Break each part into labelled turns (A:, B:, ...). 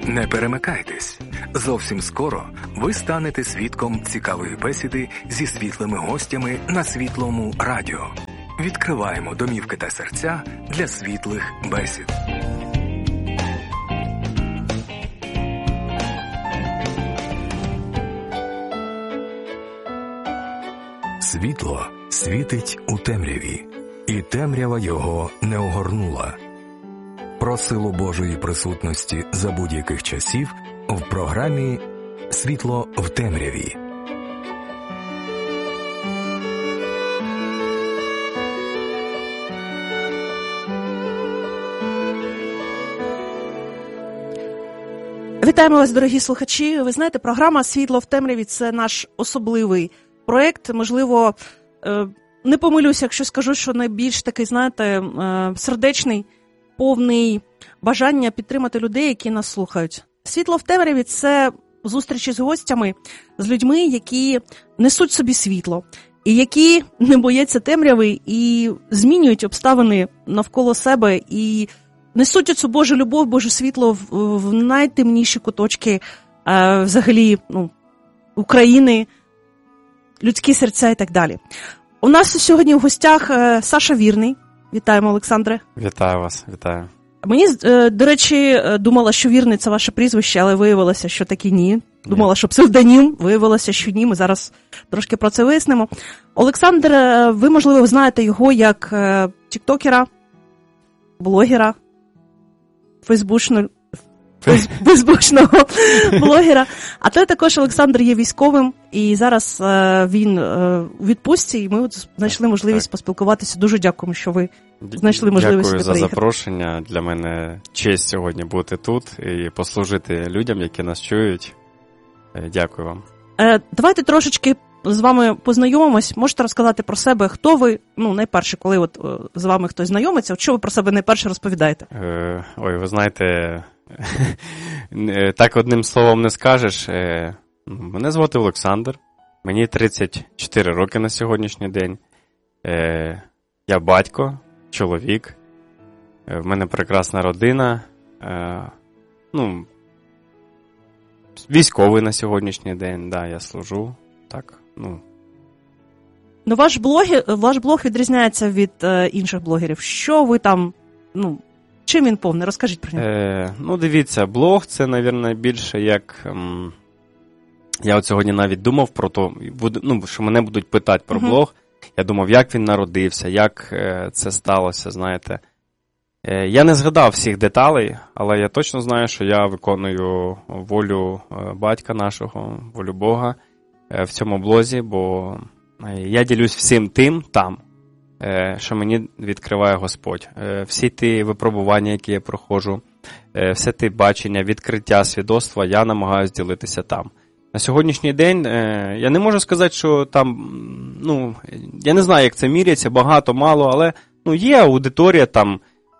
A: Не перемикайтесь. Зовсім скоро ви станете свідком цікавої бесіди зі світлими гостями на Світлому радіо. Відкриваємо домівки та серця для світлих бесід. Світло світить у темряві, і темрява його не огорнула. Про силу Божої присутності за будь-яких часів в програмі «Світло в темряві».
B: Вітаємо вас, дорогі слухачі. Ви знаєте, програма «Світло в темряві» – це наш особливий проєкт. Можливо, не помилюся, якщо скажу, що найбільш такий, знаєте, сердечний, повний бажання підтримати людей, які нас слухають. «Світло в темряві» – це зустрічі з гостями, з людьми, які несуть собі світло, і які не бояться темряви і змінюють обставини навколо себе, і несуть оцю Божу любов, Боже світло в найтемніші куточки взагалі України, людські серця і так далі. У нас сьогодні в гостях Саша Вірний. Вітаємо, Олександре.
C: Вітаю вас, вітаю.
B: Мені, до речі, думала, що Вірний – це ваше прізвище, але виявилося, що таки ні. Думала, що псевдонім, виявилося, що ні. Ми зараз трошки про це вияснимо. Олександр, ви, можливо, знаєте його як тіктокера, блогера, фейсбучного блогера. А то також Олександр є військовим, і зараз він у відпустці, і ми знайшли можливість поспілкуватися. Дуже дякуємо, що ви знайшли можливість сюди приїхати.
C: Дякую за запрошення. Для мене честь сьогодні бути тут і послужити людям, які нас чують. Дякую вам.
B: Давайте трошечки з вами познайомимось. Можете розказати про себе, хто ви, найперше, коли от з вами хтось знайомиться, що ви про себе найперше розповідаєте?
C: Ви знаєте, так одним словом не скажеш. Мене звати Олександр, мені 34 роки на сьогоднішній день. Я батько, чоловік, в мене прекрасна родина, військовий на сьогоднішній день, да, я служу, так,
B: ваш блог відрізняється від інших блогерів. Що ви там, чим він повний? Розкажіть про нього.
C: Дивіться, блог – це, мабуть, більше як... Я от сьогодні навіть думав про то, що мене будуть питати про блог. Я думав, як він народився, як це сталося, знаєте. Я не згадав всіх деталей, але я точно знаю, що я виконую волю батька нашого, волю Бога в цьому блозі, бо я ділюсь всім тим там, що мені відкриває Господь. Всі ті випробування, які я проходжу, все ті бачення, відкриття, свідоцтва, я намагаюся ділитися там. На сьогоднішній день я не можу сказати, що там, я не знаю, як це міряється, багато, мало, але є аудиторія там,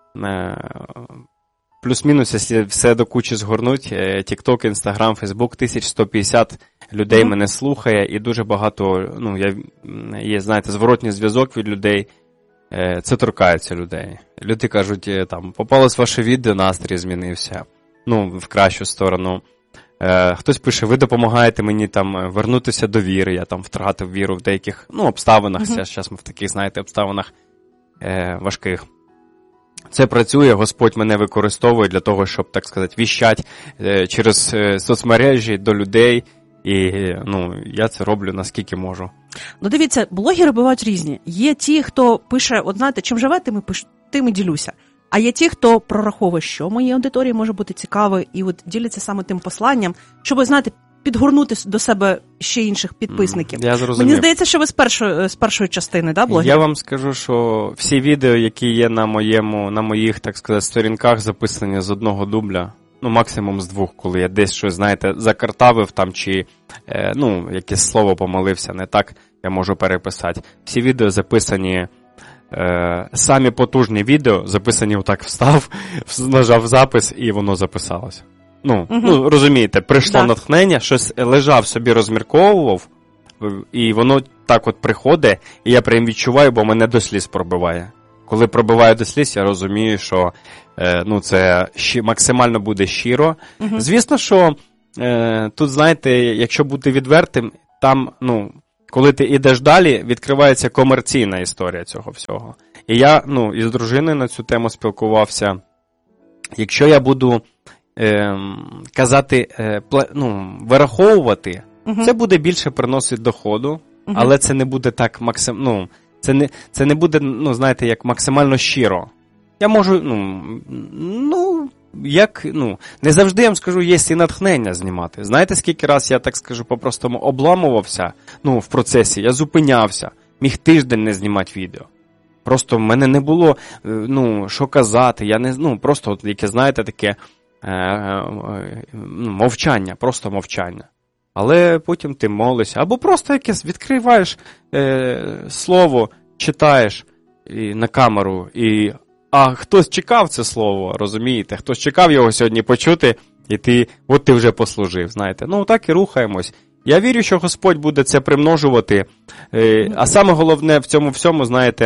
C: плюс-мінус, якщо все до кучі згорнуть, TikTok, Instagram, Facebook, 1150 людей мене слухає, і дуже багато, є, знаєте, зворотній зв'язок від людей, це торкається людей. Люди кажуть, там, попалось ваше відео, настрій змінився, в кращу сторону. Хтось пише, ви допомагаєте мені там вернутися до віри, я там втратив віру в деяких, обставинах, зараз ми в таких, знаєте, обставинах важких. Це працює, Господь мене використовує для того, щоб, так сказати, віщати через соцмережі до людей, і, я це роблю наскільки можу.
B: Дивіться, блогери бувають різні. Є ті, хто пише, от знаєте, чим живе, тим і ділюся. А є ті, хто прораховує, що моїй аудиторії може бути цікаво, і от діляться саме тим посланням, щоб, знаєте, підгорнути до себе ще інших підписників.
C: Я зрозумів.
B: Мені здається, що ви з першої частини, да, блогер?
C: Я вам скажу, що всі відео, які є на моїх, так сказати, сторінках, записані з одного дубля, максимум з двох, коли я десь щось, знаєте, закартавив там, чи, якесь слово помилився, не так, я можу переписати. Всі відео записані, самі потужні відео записані отак встав, нажав запис і воно записалось. Розумієте, прийшло натхнення, щось лежав собі, розмірковував, і воно так от приходить, і я прям відчуваю, бо мене до сліз пробиває. коли пробиваю до сліз, я розумію, що це максимально буде щиро. Звісно, що тут, знаєте, якщо бути відвертим, там, коли ти йдеш далі, відкривається комерційна історія цього всього. І я, із дружиною на цю тему спілкувався. Якщо я буду казати, вираховувати, це буде більше приносити доходу, але це не буде так максимально, це не буде, знаєте, як максимально щиро. Я можу, не завжди, я вам скажу, є і натхнення знімати. Знаєте, скільки раз я, так скажу, по-простому обламувався, в процесі, я зупинявся, міг тиждень не знімати відео. Просто в мене не було, що казати, я не, просто, яке, знаєте, таке мовчання, просто мовчання. Але потім ти молишся, або просто якесь відкриваєш слово, читаєш на камеру, а хтось чекав це слово, розумієте? Хтось чекав його сьогодні почути, і ти вже послужив, знаєте. Так і рухаємось. Я вірю, що Господь буде це примножувати. А саме головне в цьому всьому, знаєте,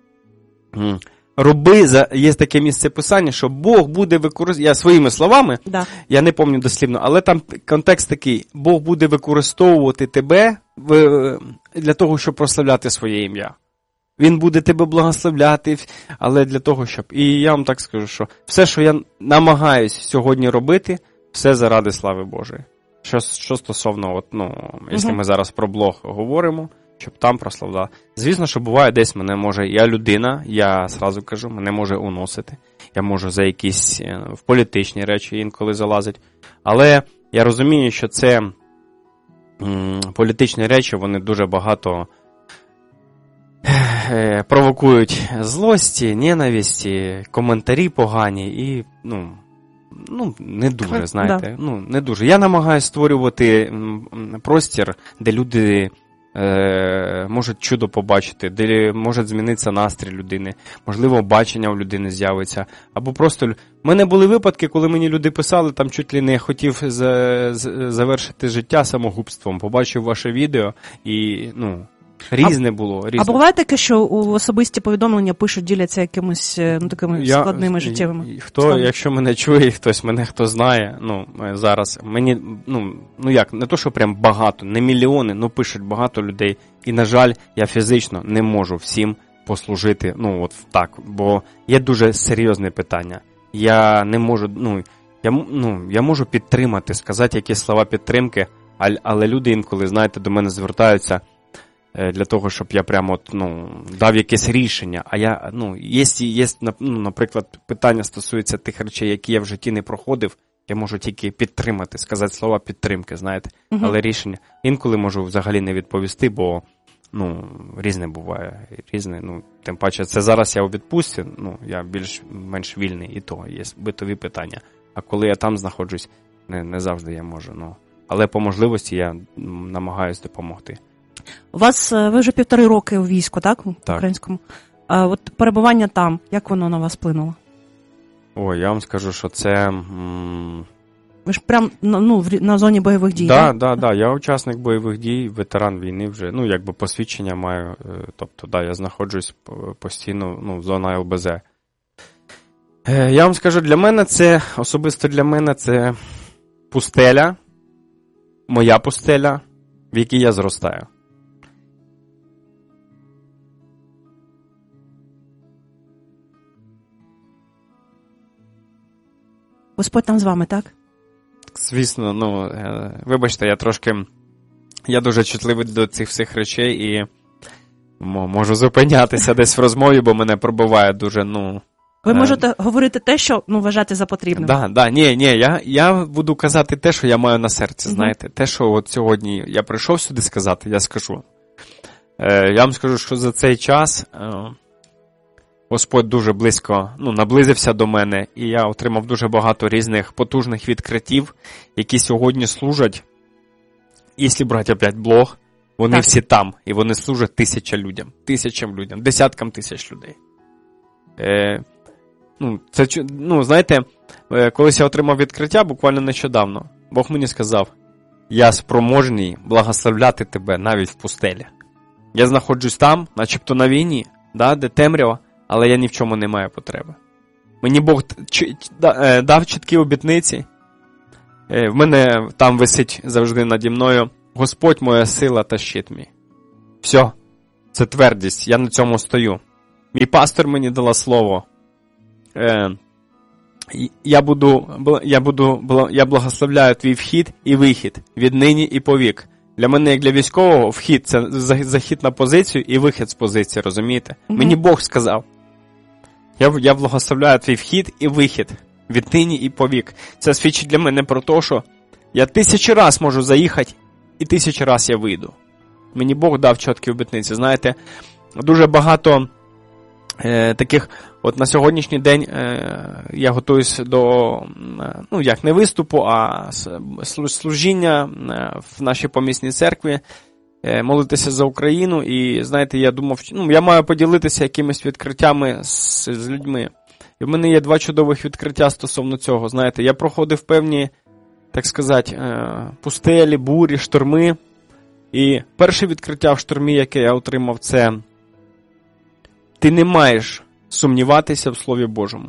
C: є таке місце писання, що Бог буде використовувати, я своїми словами, я не пам'ятаю дослівно, але там контекст такий, Бог буде використовувати тебе для того, щоб прославляти своє ім'я. Він буде тебе благословляти, але для того, щоб... І я вам так скажу, що все, що я намагаюсь сьогодні робити, все заради слави Божої. Що стосовно, якщо ми зараз про блог говоримо, щоб там прославляти. Звісно, що буває десь мене може, я людина, я зразу кажу, мене може уносити. Я можу за якісь в політичні речі інколи залазити. Але я розумію, що це політичні речі, вони дуже багато провокують злості, ненависті, коментарі погані і, не дуже, знаєте, не дуже. Я намагаюся створювати простір, де люди можуть чудо побачити, де може змінитися настрій людини, можливо, бачення у людини з'явиться, або просто... У мене були випадки, коли мені люди писали, там чуть ли не хотів завершити життя самогубством, побачив ваше відео і, різне було. Різне.
B: А буває таке, що у особисті повідомлення пишуть, діляться якимись такими складними життєвими?
C: Якщо мене чує, хто знає, зараз, мені, не то, що прям багато, не мільйони, пишуть багато людей. І, на жаль, я фізично не можу всім послужити, так, бо є дуже серйозне питання. Я не можу, я можу підтримати, сказати якісь слова підтримки, але люди інколи, знаєте, до мене звертаються для того, щоб я прямо дав якесь рішення. А я, є, наприклад, питання стосується тих речей, які я в житті не проходив, я можу тільки підтримати, сказати слова підтримки, знаєте. Але рішення інколи можу взагалі не відповісти, бо, різне буває, різне, тим паче, це зараз я у відпустці, я більш-менш вільний, і то є битові питання. А коли я там знаходжусь, не завжди я можу, але по можливості я намагаюсь допомогти.
B: Ви вже 1,5 роки у війську, так?
C: Так.
B: Українському. А от перебування там, як воно на вас вплинуло?
C: Ой, я вам скажу, що це...
B: Ви ж прям на зоні бойових дій,
C: так? Я учасник бойових дій, ветеран війни вже, посвідчення маю, тобто, я знаходжусь постійно в зоні ЛБЗ. Я вам скажу, особисто для мене це пустеля, моя пустеля, в якій я зростаю.
B: Господь там з вами, так?
C: Звісно, вибачте, я дуже чутливий до цих всіх речей і можу зупинятися десь в розмові, бо мене пробиває дуже,
B: Ви можете говорити те, що вважати за потрібне.
C: Я буду казати те, що я маю на серці, знаєте. Те, що от сьогодні я прийшов сюди сказати, я скажу. Я вам скажу, що за цей час Господь дуже близько, наблизився до мене, і я отримав дуже багато різних потужних відкриттів, які сьогодні служать, якщо брати опять блог, вони всі там, і вони служать тисячам людям, десяткам тисяч людей. Знаєте, колись я отримав відкриття, буквально нещодавно, Бог мені сказав, я спроможний благословляти тебе навіть в пустелі. Я знаходжусь там, начебто на війні, де темрява, але я ні в чому не маю потреби. Мені Бог дав чіткі обітниці. В мене там висить завжди наді мною: Господь моя сила та щит мій. Все, це твердість, я на цьому стою. Мій пастор мені дала слово. Я благословляю твій вхід і вихід від нині і повік. Для мене, як для військового, вхід – це захід на позицію і вихід з позиції, розумієте? Мені Бог сказав. Я благословляю твій вхід і вихід від нині і повік. Це свідчить для мене про те, що я 1000 раз можу заїхати і 1000 раз я вийду. Мені Бог дав чіткі обітниці. Знаєте, дуже багато таких, от на сьогоднішній день я готуюсь до, як не виступу, а служіння в нашій помісній церкві, молитися за Україну. І, знаєте, я думав, я маю поділитися якимись відкриттями з людьми. І в мене є 2 чудових відкриття стосовно цього. Знаєте, я проходив певні, так сказати, пустелі, бурі, шторми. І перше відкриття в штормі, яке я отримав, це: ти не маєш сумніватися в Слові Божому.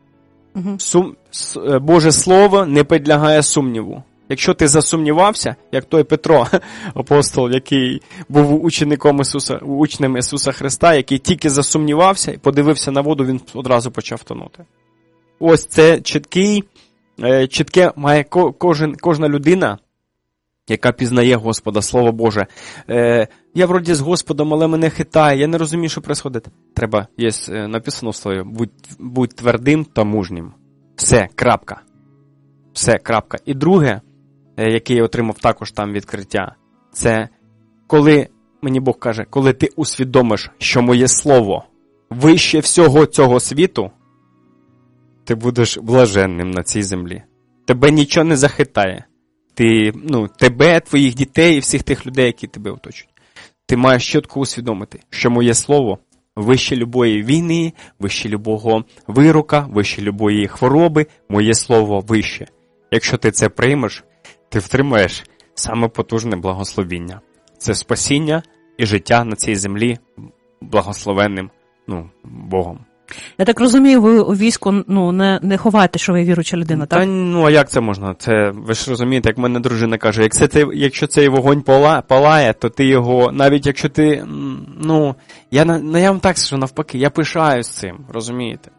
C: Боже Слово не підлягає сумніву. Якщо ти засумнівався, як той Петро, апостол, який був учнем Ісуса Христа, який тільки засумнівався і подивився на воду, він одразу почав тонути. Ось це чітке має кожна людина, яка пізнає Господа, Слово Боже. Я вроді з Господом, але мене хитає, я не розумію, що відбувається. Треба, є написано в Слові: будь твердим та мужнім. Все, крапка. Все, крапка. І друге, яке я отримав також там відкриття, це коли, мені Бог каже, коли ти усвідомиш, що моє Слово вище всього цього світу, ти будеш блаженним на цій землі. Тебе нічого не захитає. Тебе, твоїх дітей і всіх тих людей, які тебе оточують. Ти маєш чітко усвідомити, що моє Слово вище любої війни, вище любого вирока, вище любої хвороби, моє Слово вище. Якщо ти це приймеш, ти втримаєш саме потужне благословіння. Це спасіння і життя на цій землі благословенним Богом.
B: Я так розумію, ви у війську не ховаєте, що ви віруюча людина, так?
C: А як це можна? Ви ж розумієте, як мене дружина каже, якщо цей вогонь палає, то ти його, навіть якщо ти, я вам так скажу навпаки, я пишаюсь цим, розумієте?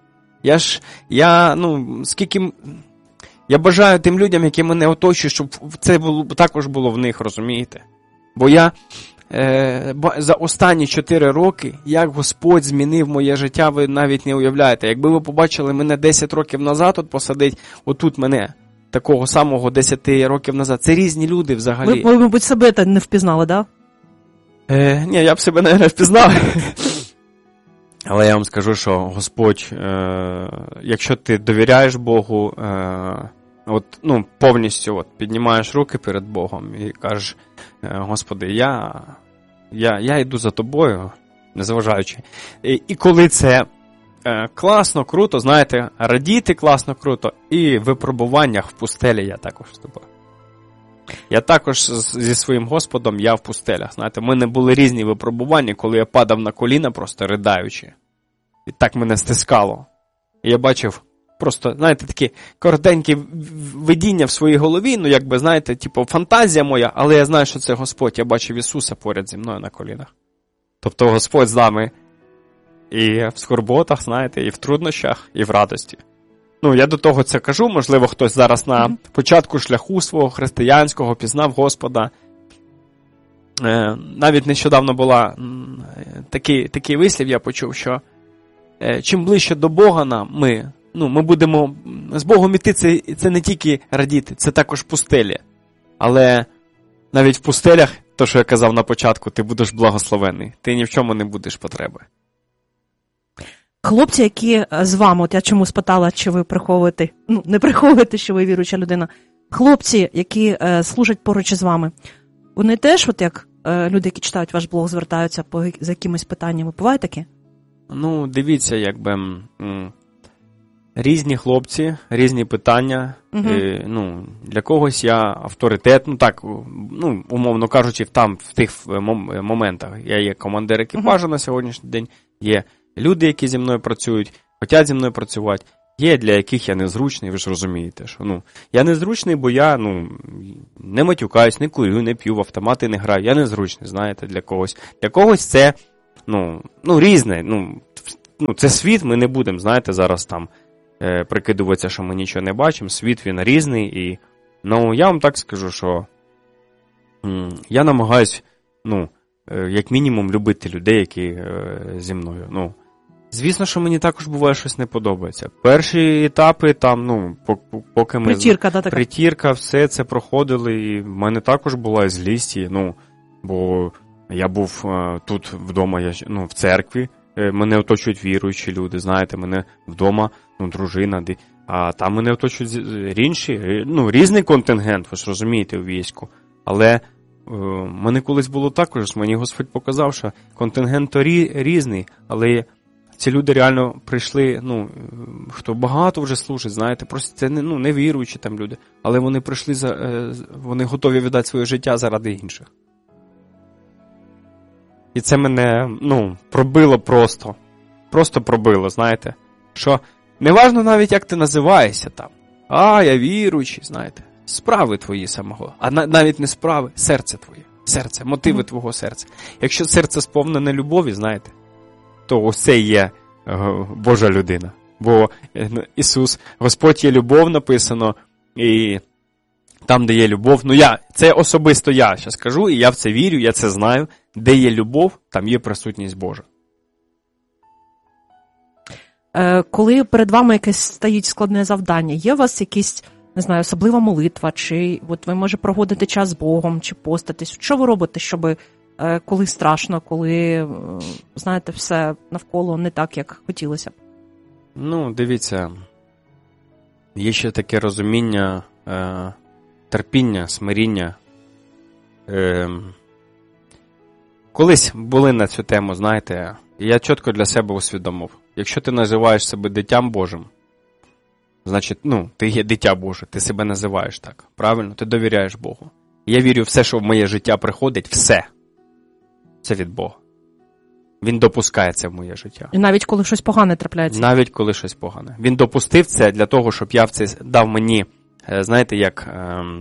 C: Я бажаю тим людям, які мене оточують, щоб це також було в них, розумієте? Бо я за останні 4 роки, як Господь змінив моє життя, ви навіть не уявляєте. Якби ви побачили мене 10 років назад, посадить отут мене, такого самого 10 років назад. Це різні люди взагалі.
B: Ви мабуть, себе не впізнали, так?
C: Ні, я б себе не впізнав. Але я вам скажу, що Господь, якщо ти довіряєш Богу, повністю піднімаєш руки перед Богом і кажеш: Господи, я йду за тобою, незважаючи. І коли це класно, круто, знаєте, радіти класно, круто, і в випробуваннях в пустелі я також вступаю. Я також зі своїм Господом, я в пустелях. Знаєте, в мене були різні випробування, коли я падав на коліна, просто ридаючи. І так мене стискало. І я бачив просто, знаєте, такі коротенькі видіння в своїй голові, знаєте, фантазія моя, але я знаю, що це Господь. Я бачив Ісуса поряд зі мною на колінах. Тобто Господь з нами і в скорботах, знаєте, і в труднощах, і в радості. Я до того це кажу, можливо, хтось зараз на початку шляху свого християнського пізнав Господа. Навіть нещодавно була такий вислів, я почув, що чим ближче до Бога ми будемо з Богом іти, це не тільки радіти, це також пустелі. Але навіть в пустелях, то, що я казав на початку, ти будеш благословений. Ти ні в чому не будеш потреби.
B: Хлопці, які з вами, я чому спитала, чи ви приховуєте, не приховуєте, що ви віруюча людина. Хлопці, які служать поруч із вами, вони теж, як люди, які читають ваш блог, звертаються за якимись питаннями. Буває таке?
C: Дивіться, різні хлопці, різні питання. Для когось я авторитет, умовно кажучи, в тих моментах. Я є командир екіпажу на сьогоднішній день, є люди, які зі мною працюють, хочуть зі мною працювати. Є, для яких я незручний, ви ж розумієте, що, я незручний, бо я, не матюкаюсь, не курю, не п'ю, в автомати не граю. Я незручний, знаєте, для когось. Для когось це, різне, це світ, ми не будемо, знаєте, зараз там прикидуватися, що ми нічого не бачимо. Світ, він різний, і, я вам так скажу, що я намагаюсь, як мінімум, любити людей, які зі мною, Звісно, що мені також буває щось не подобається. Перші етапи там, поки ми... Притірка, все це проходили, і в мене також була і злість, бо я був тут вдома, в церкві, мене оточують віруючі люди, знаєте, мене вдома, дружина, а там мене оточують інші, різний контингент, ви ж розумієте, у війську. Але мене колись було також, мені Господь показав, що контингент то різний, але ці люди реально прийшли, хто багато вже служить, знаєте, просто це не віруючі там люди, але вони прийшли, вони готові віддати своє життя заради інших. І це мене, пробило просто. Просто пробило, знаєте, що неважно навіть, як ти називаєшся там. Я віруючий, знаєте, справи твої самого, а навіть не справи, серце твоє, серце, мотиви твого серця. Якщо серце сповнене любові, знаєте, то ось це є Божа людина. Бо Ісус, Господь є любов, написано, і там, де є любов, це особисто я зараз кажу, і я в це вірю, я це знаю, де є любов, там є присутність Божа.
B: Коли перед вами якесь стоїть складне завдання, є у вас якісь, не знаю, особлива молитва, чи ви, може, проводите час з Богом, чи поститесь? Що ви робите, щоб коли страшно, коли, знаєте, все навколо не так, як хотілося б?
C: Дивіться, є ще таке розуміння, терпіння, смиріння. Колись були на цю тему, знаєте, я чітко для себе усвідомив. Якщо ти називаєш себе дитям Божим, значить, ти є дитя Боже, ти себе називаєш так, правильно? Ти довіряєш Богу. Я вірю, все, що в моє життя приходить, все. Це від Бога. Він допускає це в моє життя.
B: І навіть коли щось погане трапляється?
C: Навіть коли щось погане. Він допустив це для того, щоб я в це дав мені, знаєте, як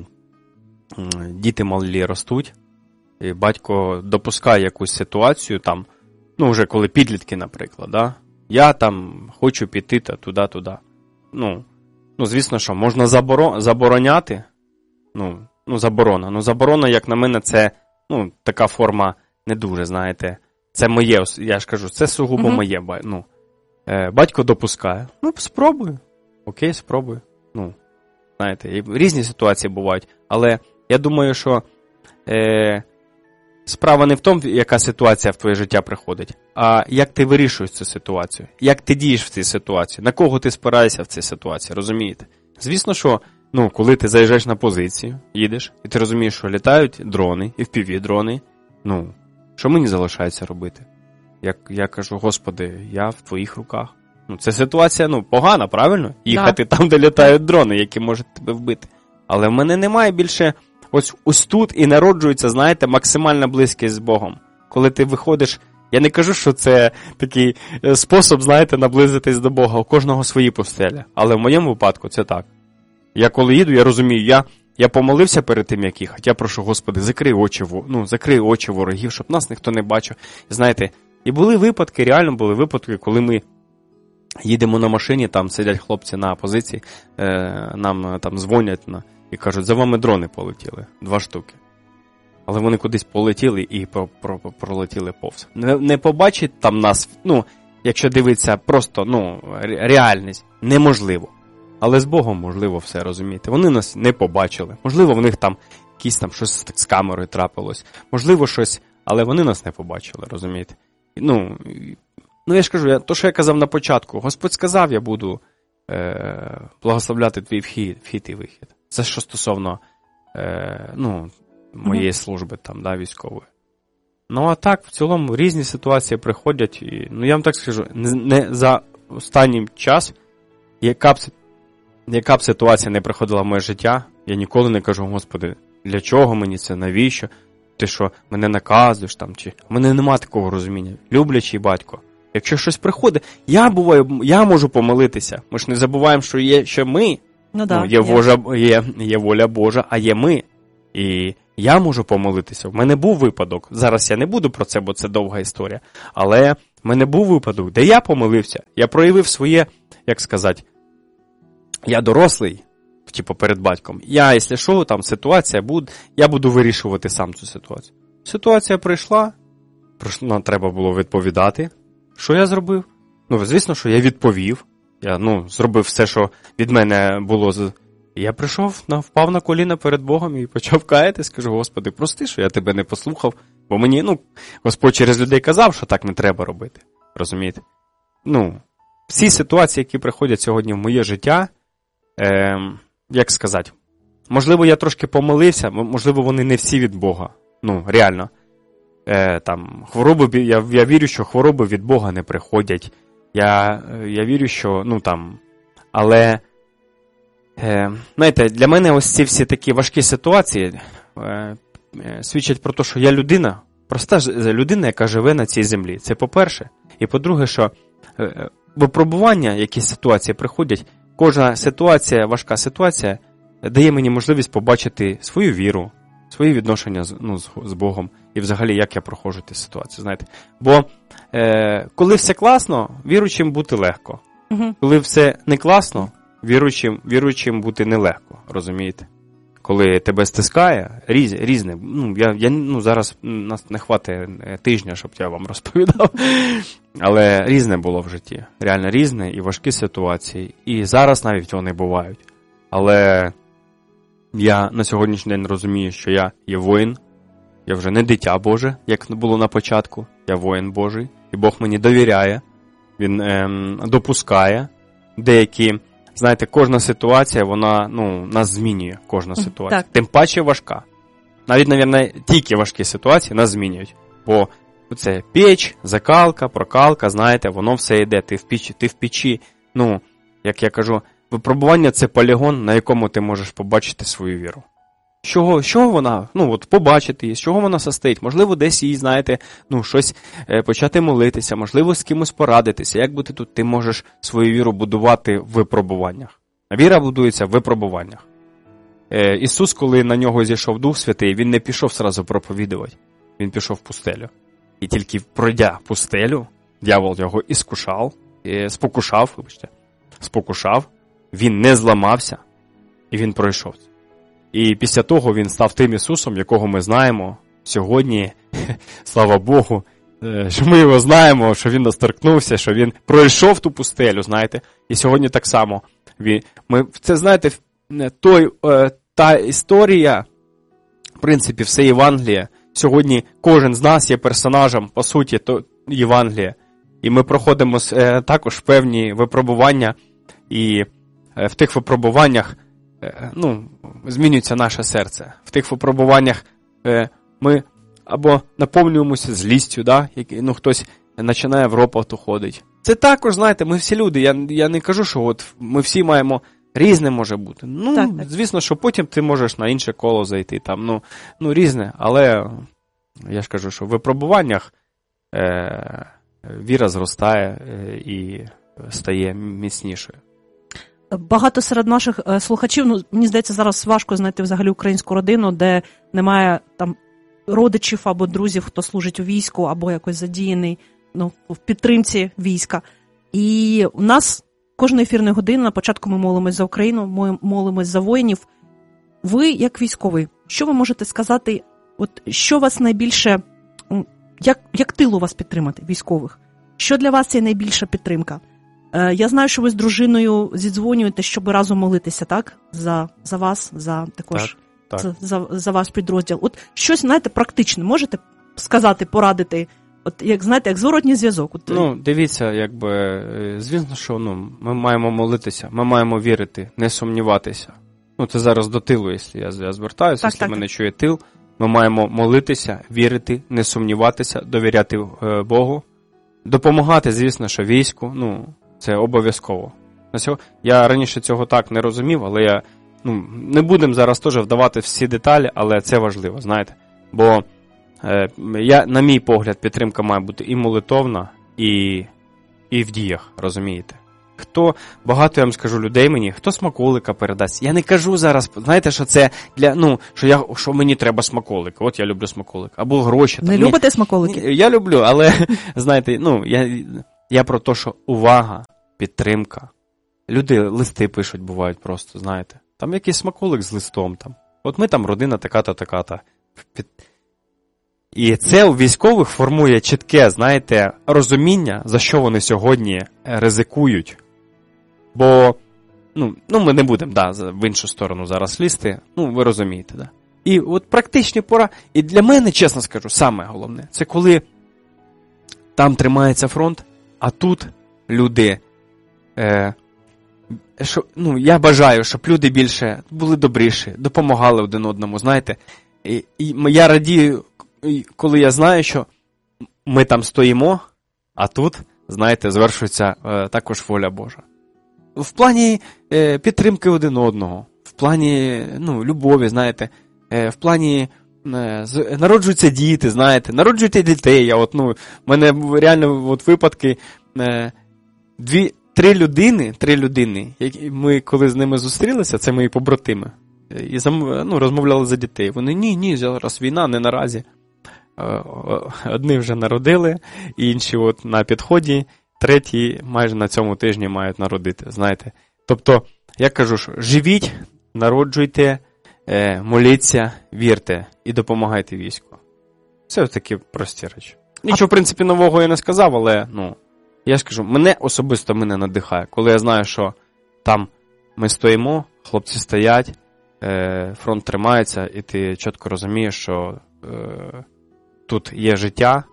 C: діти малі ростуть, і батько допускає якусь ситуацію там, вже коли підлітки, наприклад, да? Я там хочу піти туди. Звісно, що можна забороняти, заборона. Заборона, як на мене, це, така форма не дуже, знаєте, це моє, я ж кажу, це сугубо моє, батько допускає, спробуй, окей, спробуй, знаєте, різні ситуації бувають, але я думаю, що справа не в тому, яка ситуація в твоє життя приходить, а як ти вирішуєш цю ситуацію, як ти дієш в цій ситуації, на кого ти спираєшся в цій ситуації, розумієте? Звісно, що, коли ти заїжджаєш на позицію, їдеш, і ти розумієш, що літають дрони, і FPV-дрони, що мені залишається робити? Я кажу, Господи, я в твоїх руках. Це ситуація, погана, правильно? Їхати там, де літають дрони, які можуть тебе вбити. Але в мене немає більше ось тут і народжується, знаєте, максимальна близькість з Богом. Коли ти виходиш, я не кажу, що це такий спосіб, знаєте, наблизитись до Бога. У кожного свої пустелі. Але в моєму випадку це так. Я коли їду, я розумію, я помолився перед тим, як їхати. Я прошу, Господи, закрий очі ворогів, щоб нас ніхто не бачив. Знаєте, і були випадки, реально були випадки, коли ми їдемо на машині, там сидять хлопці на позиції, нам там дзвонять і кажуть, за вами дрони полетіли, 2 штуки. Але вони кудись полетіли і пролетіли повз. Не побачить там нас, якщо дивитися просто, реальність, неможливо. Але з Богом можливо все, розумієте. Вони нас не побачили. Можливо, в них там якісь там щось з камерою трапилось. Можливо, щось, але вони нас не побачили, розумієте. Я ж кажу, то, що я казав на початку. Господь сказав, я буду благословляти твій вхід і вихід. Це що стосовно моєї служби там, да, військової. А так, в цілому, різні ситуації приходять. І, я вам так скажу, не за останній час, яка б ситуація не приходила в моє життя, я ніколи не кажу, Господи, для чого мені це, навіщо? Ти що, мене наказуєш там, чи... У мене нема такого розуміння. Люблячий батько, Якщо щось приходить, я можу помолитися. Ми ж не забуваємо, що є ще ми. Є воля Божа, а є ми. І я можу помолитися. В мене був випадок. Зараз я не буду про це, бо це довга історія. Але в мене був випадок, де я помолився. Я проявив своє, як сказати, я дорослий, типу перед батьком. Якщо що, там ситуація буде, я буду вирішувати сам цю ситуацію. Ситуація прийшла, треба було відповідати. Що я зробив? Звісно, що я відповів. Я, зробив все, що від мене було. Я прийшов, впав на коліна перед Богом і почав каятись. Кажу, Господи, прости, що я тебе не послухав. Бо мені, Господь через людей казав, що так не треба робити. Розумієте? Всі ситуації, які приходять сьогодні в моє життя, як сказати, можливо, я трошки помилився, можливо, вони не всі від Бога. Реально. Хвороби, я вірю, що хвороби від Бога не приходять. Я вірю, що, але, знаєте, для мене ось ці всі такі важкі ситуації свідчать про те, що я людина, проста людина, яка живе на цій землі. Це по-перше. І по-друге, що випробування, які ситуації приходять, кожна ситуація, важка ситуація, дає мені можливість побачити свою віру, свої відношення з Богом і взагалі, як я проходжу ті ситуації, знаєте. Бо коли все класно, віруючим бути легко. Коли все не класно, віруючим бути нелегко, розумієте? Коли тебе стискає, різне. Зараз нас не хватить тижня, щоб я вам розповідав. Але різне було в житті. Реально різне і важкі ситуації. І зараз навіть вони бувають. Але я на сьогоднішній день розумію, що я є воїн. Я вже не дитя Боже, як було на початку. Я воїн Божий. І Бог мені довіряє. Він допускає деякі... Знаєте, кожна ситуація, вона, нас змінює, кожна ситуація.
B: Так.
C: Тим паче важка. Навіть, мабуть, тільки важкі ситуації нас змінюють. Бо це печ, закалка, прокалка, знаєте, воно все йде, ти в печі. Як я кажу, випробування – це полігон, на якому ти можеш побачити свою віру. З чого вона, побачити її, з чого вона состоїть. Можливо, десь їй, знаєте, щось почати молитися, можливо, з кимось порадитися. Як бути тут, ти можеш свою віру будувати в випробуваннях. А віра будується в випробуваннях. Ісус, коли на нього зійшов Дух Святий, він не пішов сразу проповідувати. Він пішов в пустелю. І тільки пройдя пустелю, дьявол його спокушав, він не зламався, і він пройшов. І після того він став тим Ісусом, якого ми знаємо сьогодні, слава Богу, що ми його знаємо, що він нас торкнувся, що він пройшов ту пустелю, знаєте. І сьогодні так само. Це, знаєте, та історія, в принципі, все Євангеліє. Сьогодні кожен з нас є персонажем, по суті, Євангелія. І ми проходимо також певні випробування, і в тих випробуваннях змінюється наше серце. В тих випробуваннях ми або наповнюємося злістю, хтось починає в ропот уходити. Це також, знаєте, ми всі люди. Я не кажу, що ми всі маємо різне може бути. Так. Звісно, що потім ти можеш на інше коло зайти. Там, різне, але я ж кажу, що в випробуваннях віра зростає і стає міцнішою.
B: Багато серед наших слухачів, мені здається, зараз важко знайти взагалі українську родину, де немає там родичів або друзів, хто служить у війську, або якось задіяний в підтримці війська. І у нас кожної ефірної години на початку ми молимось за Україну, ми молимось за воїнів. Ви, як військовий, що ви можете сказати, що вас найбільше, як тилу вас підтримати, військових? Що для вас це найбільша підтримка? Я знаю, що ви з дружиною зідзвонюєте, щоб разом молитися, так? За вас, за також
C: так.
B: За ваш підрозділ. Щось, знаєте, практичне можете сказати, порадити? Як зворотній зв'язок.
C: Дивіться, звісно, що ми маємо молитися, ми маємо вірити, не сумніватися. Це зараз до тилу, якщо я звертаюся, якщо мене чує тил. Ми маємо молитися, вірити, не сумніватися, довіряти Богу, допомагати, звісно, що війську, це обов'язково. Я раніше цього так не розумів, але не будемо зараз теж вдавати всі деталі, але це важливо, знаєте. Бо, на мій погляд, підтримка має бути і молитовна, і і в діях, розумієте? Багато, я вам скажу, людей мені, хто смаколика передасть. Я не кажу зараз, знаєте, що це що мені треба смаколик. От я люблю смаколик. Або гроші.
B: Не любите смаколики?
C: Я люблю, але, знаєте, я про те, що увага, підтримка. Люди листи пишуть, бувають просто, знаєте. Там якийсь смаколик з листом. Там. От ми там родина така-то, така-то. І це у військових формує чітке, знаєте, розуміння, за що вони сьогодні ризикують. Бо, ми не будемо, в іншу сторону зараз лізти, ви розумієте, да. І от практичні поради, і для мене, чесно скажу, саме головне, це коли там тримається фронт, а тут люди, я бажаю, щоб люди більше були добріші, допомагали один одному, знаєте. І я радію, коли я знаю, що ми там стоїмо, а тут, знаєте, звершується також воля Божа. В плані підтримки один одного, в плані, любові, знаєте, в плані народжуються діти, знаєте, народжуйте дітей. В мене реально випадки, три людини, ми коли з ними зустрілися, це мої побратими, і розмовляли за дітей. Вони, ні, зараз війна, не наразі. Одні вже народили, інші на підході, треті майже на цьому тижні мають народити, знаєте. Тобто, я кажу, що живіть, народжуйте, моліться, вірте і допомагайте війську. Це такі прості речі. Нічого, в принципі, нового я не сказав, але, я скажу, мене особисто надихає, коли я знаю, що там ми стоїмо, хлопці стоять, фронт тримається, і ти чітко розумієш, що тут є життя,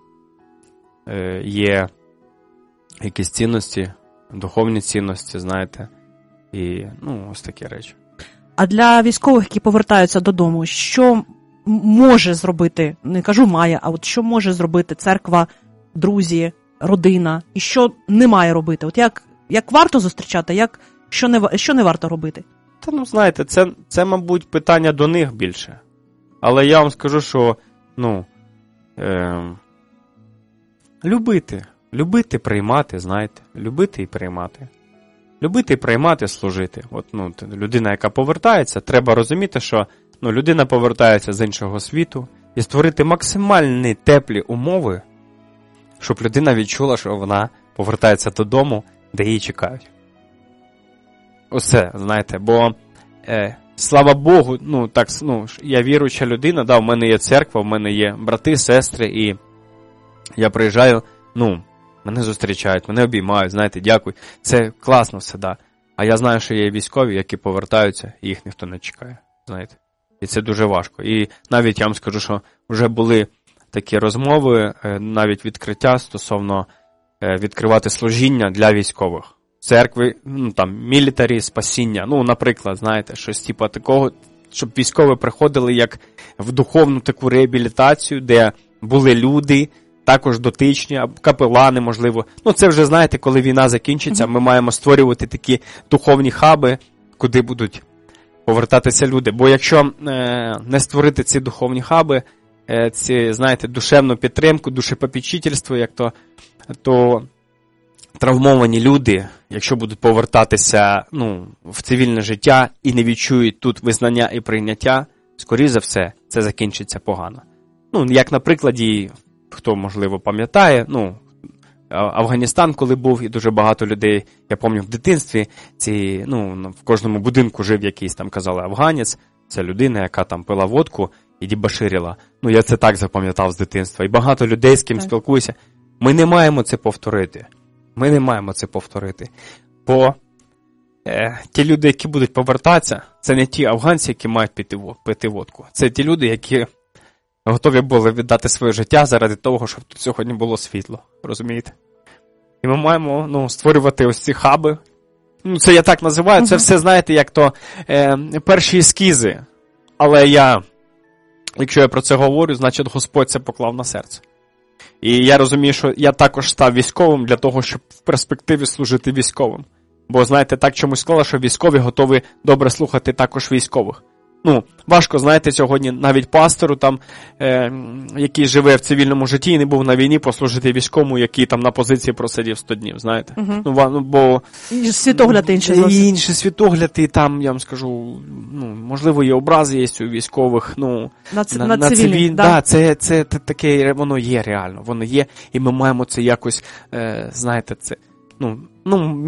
C: є якісь цінності, духовні цінності, знаєте, і, ось такі речі.
B: А для військових, які повертаються додому, що може зробити, не кажу має, а от що може зробити церква, друзі, родина, і що не має робити? От як варто зустрічати, що не варто робити?
C: Знаєте, це, мабуть, питання до них більше. Але я вам скажу, що, любити, приймати, знаєте, любити і приймати. Любити і приймати, служити. Людина, яка повертається, треба розуміти, що людина повертається з іншого світу і створити максимальні теплі умови, щоб людина відчула, що вона повертається додому, де її чекають. Оце, знаєте, бо слава Богу, я віруюча людина, в мене є церква, в мене є брати, сестри, і я приїжджаю, мене зустрічають, мене обіймають, знаєте, дякую. Це класно все, да. А я знаю, що є військові, які повертаються, і їх ніхто не чекає, знаєте. І це дуже важко. І навіть я вам скажу, що вже були такі розмови, навіть відкриття стосовно відкривати служіння для військових. Церкви, мілітарі, спасіння, наприклад, знаєте, щось типу такого, щоб військові приходили як в духовну таку реабілітацію, де були люди, також дотичні, капелани, можливо. Це вже, знаєте, коли війна закінчиться, ми маємо створювати такі духовні хаби, куди будуть повертатися люди. Бо якщо не створити ці духовні хаби, ці, знаєте, душевну підтримку, душепопечительство, то травмовані люди, якщо будуть повертатися в цивільне життя і не відчують тут визнання і прийняття, скоріше за все, це закінчиться погано. Як на прикладі, хто, можливо, пам'ятає, Афганістан, коли був, і дуже багато людей, я пам'ятаю, в дитинстві, в кожному будинку жив якийсь, там казали, афганець, це людина, яка там пила водку і дебоширила. Я це так запам'ятав з дитинства. І багато людей, з ким спілкуюся, ми не маємо це повторити. Бо ті люди, які будуть повертатися, це не ті афганці, які мають пити водку. Це ті люди, які готові були віддати своє життя заради того, щоб тут сьогодні було світло. Розумієте? І ми маємо створювати ось ці хаби. Це я так називаю. Це все, знаєте, як то перші ескізи. Але якщо я про це говорю, значить Господь це поклав на серце. І я розумію, що я також став військовим для того, щоб в перспективі служити військовим. Бо, знаєте, так чомусь склало, що військові готові добре слухати також військових. Ну, важко, знаєте, сьогодні навіть пастору, там, який живе в цивільному житті і не був на війні, послужити військовому, який там на позиції просидів 100 днів, знаєте. Бо
B: світогляд інший зовсім.
C: Інші світогляди, там, я вам скажу, можливо, є образи є у військових,
B: на цивільних,
C: да, це таке, воно є реально, воно є, і ми маємо це якось, знаєте, це,